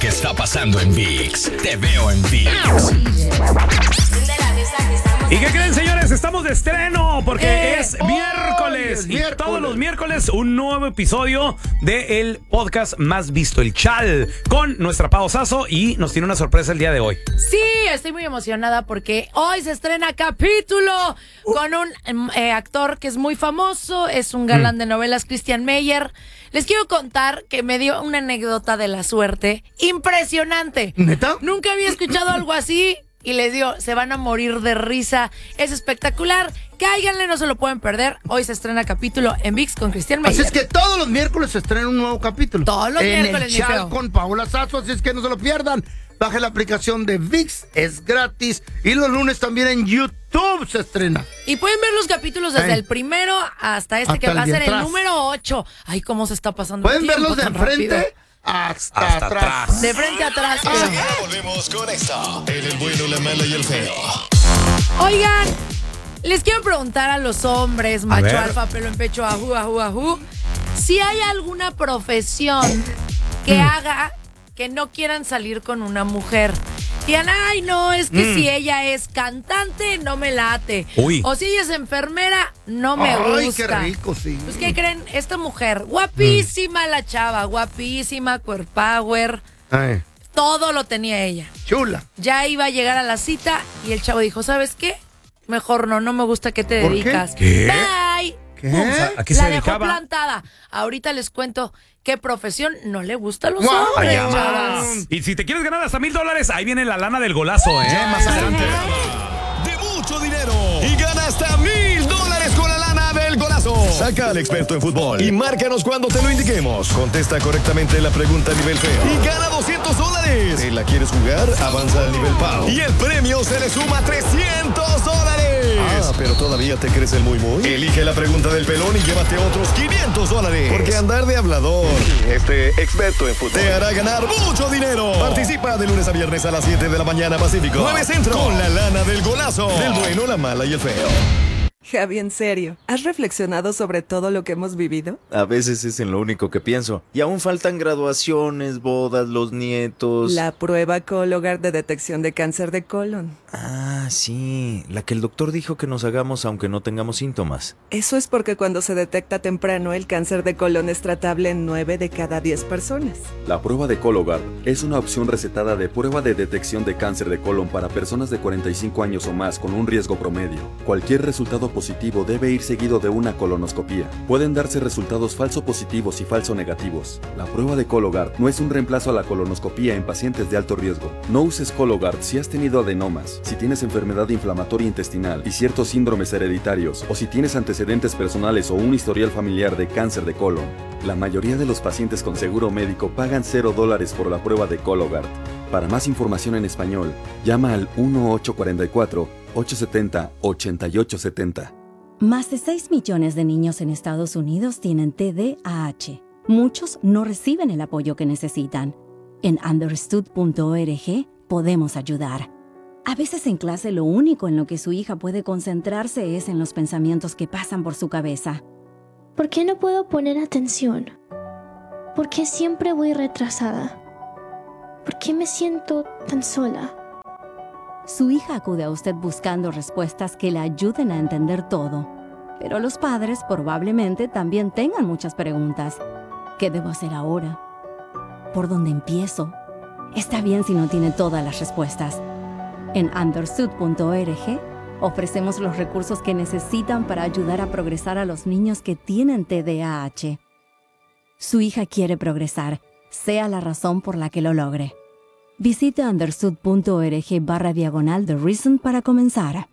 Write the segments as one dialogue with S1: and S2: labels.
S1: que está pasando en ViX. Te veo en ViX.
S2: ¿Y qué creen, señores? Estamos de estreno porque es miércoles.
S3: Es
S2: Y
S3: miércoles.
S2: todos los miércoles un nuevo episodio del podcast más visto, El Chal, con nuestra Pao Sasso, y nos tiene una sorpresa el día de hoy.
S4: Sí, estoy muy emocionada porque hoy se estrena capítulo con un actor que es muy famoso, es un galán de novelas, Christian Meyer. Les quiero contar que me dio una anécdota de la suerte impresionante.
S3: ¿Neta?
S4: Nunca había escuchado algo así y les digo, se van a morir de risa. Es espectacular. Cáiganle, no se lo pueden perder. Hoy se estrena capítulo en ViX con Christian Meyer.
S3: Así es que todos los miércoles se estrena un nuevo capítulo.
S4: Todos los miércoles,
S3: En el
S4: mi
S3: Chal
S4: feo.
S3: con Paola Sasso, así es que no se lo pierdan. Baje la aplicación de ViX, es gratis. Y los lunes también en YouTube se estrena.
S4: Y pueden ver los capítulos desde
S3: Ay.
S4: el primero hasta este,
S3: Hasta
S4: que
S3: el
S4: va a
S3: de
S4: ser el
S3: atrás.
S4: número 8. Ay, cómo se está pasando el
S3: Pueden
S4: tiempo
S3: verlos de
S4: tan
S3: enfrente
S4: rápido.
S3: hasta atrás.
S4: De frente a atrás. pero-
S1: Ya volvemos con esto. En el bueno, la mala y el feo.
S4: Oigan, les quiero preguntar a los hombres, macho
S2: ver.
S4: alfa, pelo en pecho, ajú, ajú, ajú, si hay alguna profesión que haga que no quieran salir con una mujer. Digan, ay, no, es que si ella es cantante, no me late.
S2: Uy.
S4: O si ella es enfermera, no me
S3: Ay,
S4: gusta.
S3: qué rico, sí.
S4: Pues, ¿qué creen? Esta mujer, guapísima la chava, guapísima, core power,
S3: Ay,
S4: todo lo tenía ella.
S3: chula.
S4: Ya iba a llegar a la cita y el chavo dijo, ¿sabes qué? Mejor no me gusta que te
S3: ¿Por qué?
S4: dedicas.
S2: ¿Qué?
S4: Bye.
S3: ¿Qué?
S4: Pum.
S2: ¿A qué se
S4: La dejó
S2: dedicaba?
S4: plantada. Ahorita les cuento qué profesión no le gusta a los
S3: ¡Guau!
S4: hombres,
S2: Allá
S4: chavas.
S2: más. Y si te quieres ganar hasta $1,000, ahí viene la lana del golazo, más adelante.
S1: De mucho dinero. Y gana hasta $1,000 con la lana del golazo. Saca al experto en fútbol y márcanos cuando te lo indiquemos. Contesta correctamente la pregunta a nivel feo y gana $200. ¿Te la quieres jugar? Avanza al nivel Pau. Y el premio se le suma $300. Ah, pero todavía te crees el muy. Elige la pregunta del pelón y llévate otros $500. Porque andar de hablador, experto en fútbol, te hará ganar mucho dinero. Participa de lunes a viernes a las 7 de la mañana Pacífico. 9 Centro. Con la lana del golazo. Del bueno, la mala y el feo.
S5: Javi, en serio, ¿has reflexionado sobre todo lo que hemos vivido?
S6: A veces es en lo único que pienso. Y aún faltan graduaciones, bodas, los nietos.
S5: La prueba Cologuard de detección de cáncer de colon.
S6: Ah, sí. La que el doctor dijo que nos hagamos aunque no tengamos síntomas.
S5: Eso es porque cuando se detecta temprano, el cáncer de colon es tratable en 9 de cada 10 personas.
S7: La prueba de Cologuard es una opción recetada de prueba de detección de cáncer de colon para personas de 45 años o más con un riesgo promedio. Cualquier resultado positivo debe ir seguido de una colonoscopía. Pueden darse resultados falso positivos y falso negativos. La prueba de Cologuard no es un reemplazo a la colonoscopía en pacientes de alto riesgo. No uses Cologuard si has tenido adenomas, si tienes enfermedad inflamatoria intestinal y ciertos síndromes hereditarios, o si tienes antecedentes personales o un historial familiar de cáncer de colon. La mayoría de los pacientes con seguro médico pagan $0 por la prueba de Cologuard. Para más información en español, llama al 1-844-870-8870.
S8: Más de 6 millones de niños en Estados Unidos tienen TDAH. Muchos no reciben el apoyo que necesitan. En understood.org podemos ayudar. A veces en clase lo único en lo que su hija puede concentrarse es en los pensamientos que pasan por su cabeza.
S9: ¿Por qué no puedo poner atención? ¿Por qué siempre voy retrasada? ¿Por qué me siento tan sola?
S8: Su hija acude a usted buscando respuestas que le ayuden a entender todo. Pero los padres probablemente también tengan muchas preguntas. ¿Qué debo hacer ahora? ¿Por dónde empiezo? Está bien si no tiene todas las respuestas. En understood.org ofrecemos los recursos que necesitan para ayudar a progresar a los niños que tienen TDAH. Su hija quiere progresar, sea la razón por la que lo logre. Visite understood.org/The Reason para comenzar.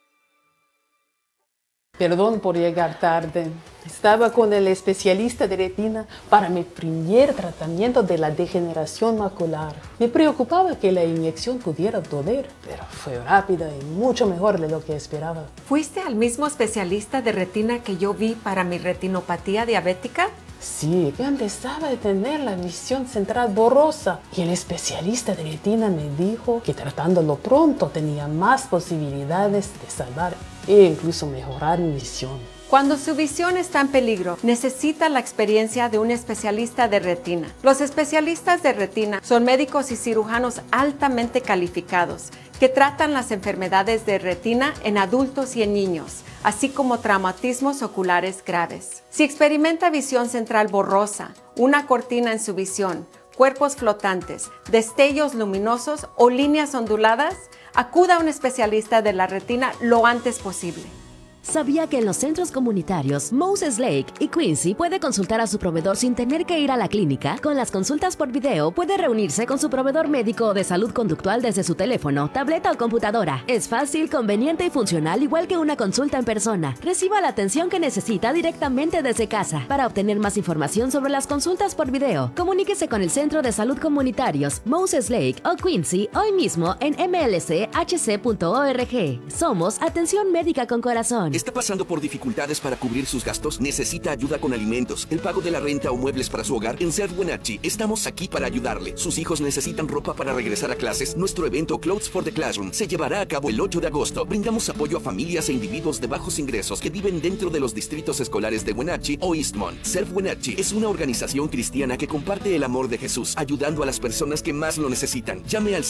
S10: Perdón por llegar tarde. Estaba con el especialista de retina para mi primer tratamiento de la degeneración macular. Me preocupaba que la inyección pudiera doler, pero fue rápida y mucho mejor de lo que esperaba.
S11: ¿Fuiste al mismo especialista de retina que yo vi para mi retinopatía diabética?
S10: Sí, yo empezaba a tener la visión central borrosa y el especialista de retina me dijo que tratándolo pronto tenía más posibilidades de salvar e incluso mejorar mi visión.
S11: Cuando su visión está en peligro, necesita la experiencia de un especialista de retina. Los especialistas de retina son médicos y cirujanos altamente calificados que tratan las enfermedades de retina en adultos y en niños, así como traumatismos oculares graves. Si experimenta visión central borrosa, una cortina en su visión, cuerpos flotantes, destellos luminosos o líneas onduladas, acuda a un especialista de la retina lo antes posible.
S12: ¿Sabía que en los centros comunitarios Moses Lake y Quincy puede consultar a su proveedor sin tener que ir a la clínica? Con las consultas por video puede reunirse con su proveedor médico o de salud conductual desde su teléfono, tableta o computadora. Es fácil, conveniente y funcional igual que una consulta en persona. Reciba la atención que necesita directamente desde casa. Para obtener más información sobre las consultas por video, comuníquese con el Centro de Salud Comunitarios Moses Lake o Quincy hoy mismo en mlchc.org. Somos Atención Médica con Corazón.
S13: ¿Está pasando por dificultades para cubrir sus gastos? ¿Necesita ayuda con alimentos, el pago de la renta o muebles para su hogar? En Surf Wenatchee estamos aquí para ayudarle. ¿Sus hijos necesitan ropa para regresar a clases? Nuestro evento Clothes for the Classroom se llevará a cabo el 8 de agosto. Brindamos apoyo a familias e individuos de bajos ingresos que viven dentro de los distritos escolares de Wenatchee o Eastmont. Surf Wenatchee es una organización cristiana que comparte el amor de Jesús, ayudando a las personas que más lo necesitan. Llame al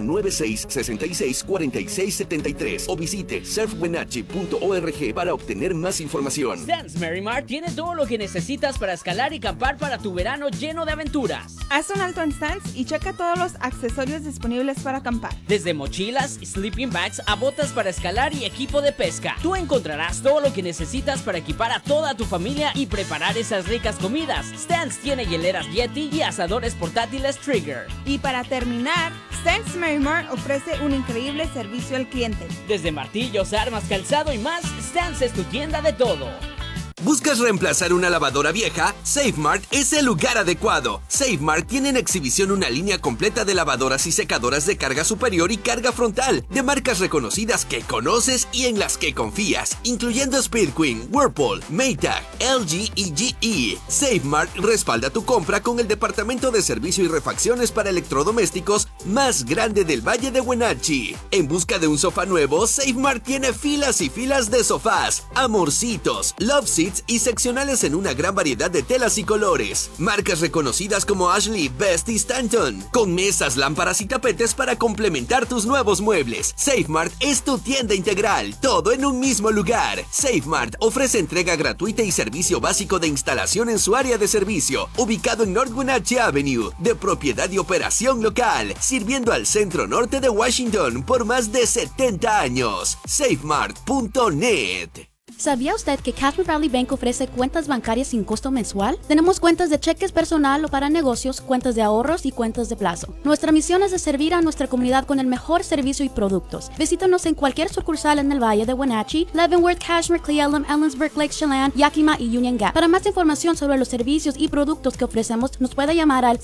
S13: 5096-6646-73 o visite surfwenatchee.org para obtener más información.
S14: Stance Merrimar tiene todo lo que necesitas para escalar y acampar para tu verano lleno de aventuras.
S15: Haz un alto en Stance y checa todos los accesorios disponibles para acampar.
S14: Desde mochilas, sleeping bags a botas para escalar y equipo de pesca. Tú encontrarás todo lo que necesitas para equipar a toda tu familia y preparar esas ricas comidas. Stance tiene hieleras Yeti y asadores portátiles Trigger.
S15: Y para terminar, Stance Merrimar ofrece un increíble servicio al cliente.
S14: Desde martillos, armas, calzado y más, Stance es tu tienda de todo.
S13: ¿Buscas reemplazar una lavadora vieja? SafeMart es el lugar adecuado. SafeMart tiene en exhibición una línea completa de lavadoras y secadoras de carga superior y carga frontal, de marcas reconocidas que conoces y en las que confías, incluyendo Speed Queen, Whirlpool, Maytag, LG y GE. SafeMart respalda tu compra con el departamento de servicio y refacciones para electrodomésticos más grande del Valle de Wenatchee. En busca de un sofá nuevo, SafeMart tiene filas y filas de sofás, amorcitos, love seats y seccionales en una gran variedad de telas y colores. Marcas reconocidas como Ashley, Best y Stanton, con mesas, lámparas y tapetes para complementar tus nuevos muebles. SafeMart es tu tienda integral, todo en un mismo lugar. SafeMart ofrece entrega gratuita y servicio básico de instalación en su área de servicio, ubicado en North Wenatchee Avenue, de propiedad y operación local, sirviendo al centro norte de Washington por más de 70 años. SafeMart.net.
S16: ¿Sabía usted que Cashmere Valley Bank ofrece cuentas bancarias sin costo mensual? Tenemos cuentas de cheques personal o para negocios, cuentas de ahorros y cuentas de plazo. Nuestra misión es de servir a nuestra comunidad con el mejor servicio y productos. Visítanos en cualquier sucursal en el Valle de Wenatchee, Leavenworth, Cashmere, Cle Elum, Ellensburg, Lake Chelan, Yakima y Union Gap. Para más información sobre los servicios y productos que ofrecemos, nos puede llamar al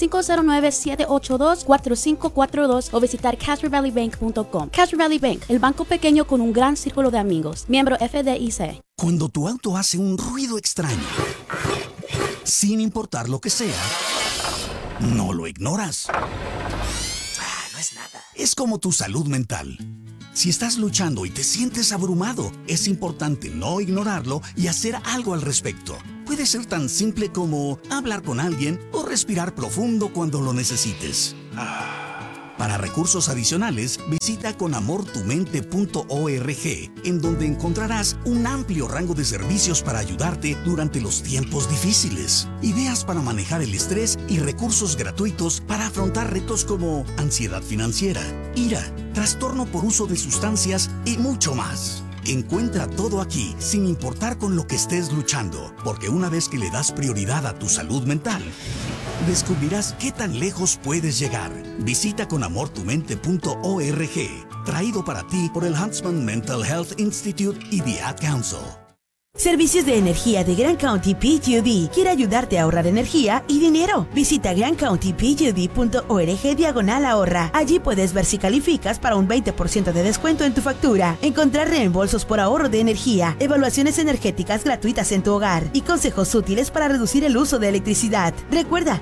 S16: 509-782-4542 o visitar cashmerevalleybank.com. Cashmere Valley Bank, el banco pequeño con un gran círculo de amigos. Miembro FDIC.
S17: Cuando tu auto hace un ruido extraño, sin importar lo que sea, no lo ignoras. No es nada. Es como tu salud mental. Si estás luchando y te sientes abrumado, es importante no ignorarlo y hacer algo al respecto. Puede ser tan simple como hablar con alguien o respirar profundo cuando lo necesites. Para recursos adicionales, visita conamortumente.org, en donde encontrarás un amplio rango de servicios para ayudarte durante los tiempos difíciles, ideas para manejar el estrés y recursos gratuitos para afrontar retos como ansiedad financiera, ira, trastorno por uso de sustancias y mucho más. Encuentra todo aquí, sin importar con lo que estés luchando, porque una vez que le das prioridad a tu salud mental, descubrirás qué tan lejos puedes llegar. Visita conamortumente.org, traído para ti por el Huntsman Mental Health Institute y The Ad Council.
S18: Servicios de energía de Grand County PG&E quiere ayudarte a ahorrar energía y dinero. Visita grandcountypg&e.org/ahorra. Allí puedes ver si calificas para un 20% de descuento en tu factura, encontrar reembolsos por ahorro de energía, evaluaciones energéticas gratuitas en tu hogar y consejos útiles para reducir el uso de electricidad. Recuerda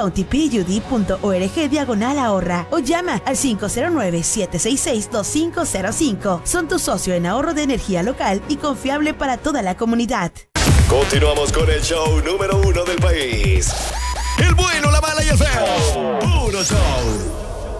S18: grandcountypg&e.org/ahorra o llama al 509-766-2505. Son tu socio en ahorro de energía local y confiable para toda la comunidad. comunidad.
S1: Continuamos con el show número 1 del país. El bueno, la mala y el feo. Puro show.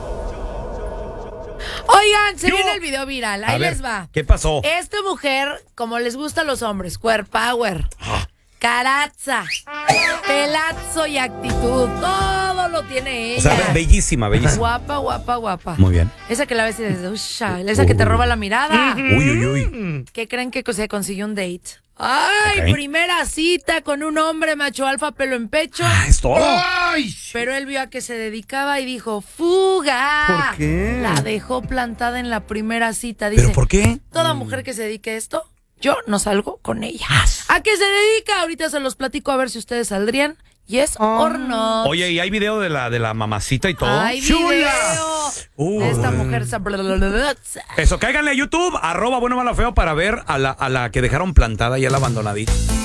S4: Oigan, se viene el video viral. Ahí
S2: A ver,
S4: les va.
S2: ¿qué pasó?
S4: Esta mujer, como les gusta a los hombres, queer power, caraza, pelazo y actitud. Todo lo tiene ella.
S2: O sea, bellísima, bellísima.
S4: Guapa, guapa, guapa.
S2: Muy bien.
S4: Esa que la ves y dices, "Usha", esa que te roba la mirada.
S2: Uy, uy, uy.
S4: ¿Qué creen que se consiguió un date? Ay,
S2: Ok.
S4: primera cita con un hombre macho alfa, pelo en pecho.
S2: Es todo.
S3: ¡Ay!
S4: Pero él vio a qué se dedicaba y dijo, ¡fuga!
S3: ¿Por qué?
S4: La dejó plantada en la primera cita. Dice,
S2: ¿Pero por qué?
S4: Toda mujer que se dedique a esto, yo no salgo con ella. ¿A qué se dedica? Ahorita se los platico a ver si ustedes saldrían. Yes or no.
S2: Oye, ¿y hay video de la mamacita y todo?
S4: Hay video de esta mujer.
S2: Eso, cáiganle a YouTube, @bueno, malo, feo, para ver a la que dejaron plantada y a la abandonadita.